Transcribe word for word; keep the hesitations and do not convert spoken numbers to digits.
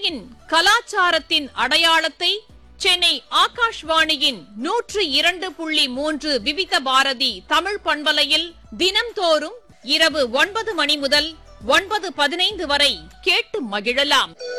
மண்ணின் கலாச்சாரத்தின் அடையாளத்தை சென்னை ஆகாஷ்வாணியின் நூற்று இரண்டு புள்ளி மூன்று விவித பாரதி தமிழ் பண்பலையில் தினம்தோறும் இரவு ஒன்பது மணி முதல் ஒன்பது பதினைந்து வரை கேட்டு மகிழலாம்.